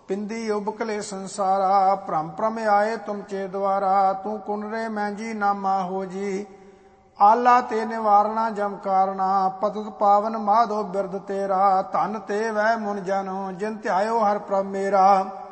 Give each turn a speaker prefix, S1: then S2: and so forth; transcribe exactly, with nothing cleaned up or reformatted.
S1: पिंदी उबकले संसारा भ्रम भ्रम आए तुम चे द्वारा तू कुनरे मैं जी नामा हो जी आला ते निवारणा जम कारना पतत पावन माधो बिरद तेरा धन ते वह मुन जन जिन ध्यायो हर प्रभ मेरा